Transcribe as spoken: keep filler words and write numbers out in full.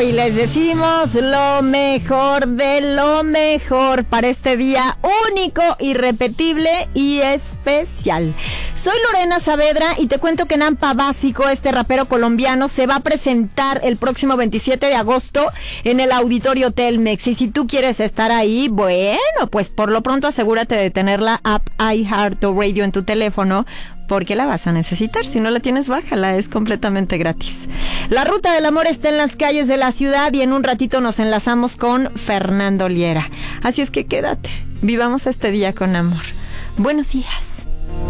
y les decimos lo mejor de lo mejor para este día único, irrepetible y especial. Soy Lorena Saavedra y te cuento que Nampa Básico, este rapero colombiano, se va a presentar el próximo veintisiete de agosto en el Auditorio Telmex. Y si tú quieres estar ahí, bueno, pues por lo pronto asegúrate de tener la app iHeartRadio en tu teléfono, porque la vas a necesitar. Si no la tienes, bájala, es completamente gratis. La Ruta del Amor está en las calles de la ciudad y en un ratito nos enlazamos con Fernando Liera. Así es que quédate, vivamos este día con amor. Buenos días.